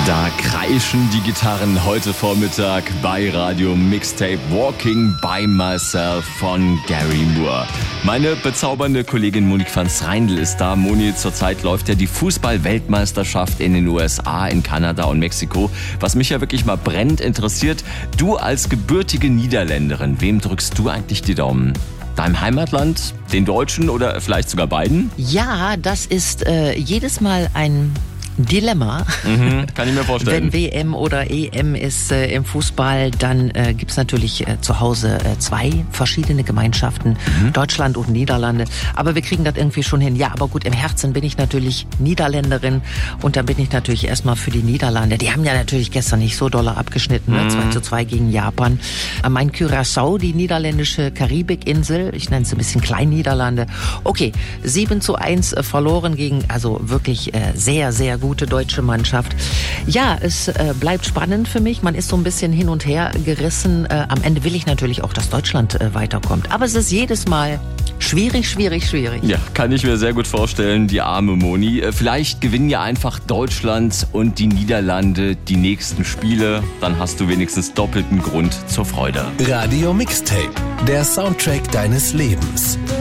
Da kreischen die Gitarren heute Vormittag bei Radio Mixtape Walking by Myself von Gary Moore. Meine bezaubernde Kollegin Monique van Sreindl ist da. Moni, zurzeit läuft ja die Fußball-Weltmeisterschaft in den USA, in Kanada und Mexiko. Was mich ja wirklich mal brennend interessiert, du als gebürtige Niederländerin, wem drückst du eigentlich die Daumen? Deinem Heimatland, den Deutschen oder vielleicht sogar beiden? Ja, das ist jedes Mal ein Dilemma. Kann ich mir vorstellen. Wenn WM oder EM ist im Fußball, dann gibt's natürlich zu Hause zwei verschiedene Gemeinschaften, Deutschland und Niederlande. Aber wir kriegen das irgendwie schon hin. Ja, aber gut, im Herzen bin ich natürlich Niederländerin und dann bin ich natürlich erstmal für die Niederlande. Die haben ja natürlich gestern nicht so doll abgeschnitten, 2:2 gegen Japan. Mein Curaçao, die niederländische Karibikinsel, ich nenne es ein bisschen Klein-Niederlande. Okay, 7:1 verloren gegen, also wirklich sehr, sehr gute deutsche Mannschaft. Ja, es bleibt spannend für mich. Man ist so ein bisschen hin und her gerissen. Am Ende will ich natürlich auch, dass Deutschland weiterkommt. Aber es ist jedes Mal schwierig. Ja, kann ich mir sehr gut vorstellen, die arme Moni. Vielleicht gewinnen ja einfach Deutschland und die Niederlande die nächsten Spiele. Dann hast du wenigstens doppelten Grund zur Freude. Radio Mixtape, der Soundtrack deines Lebens.